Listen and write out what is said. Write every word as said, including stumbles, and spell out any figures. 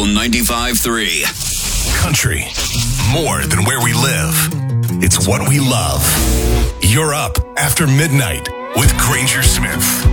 Soul ninety-five three. Country, more than where we live. It's what we love. You're up after midnight with Granger Smith.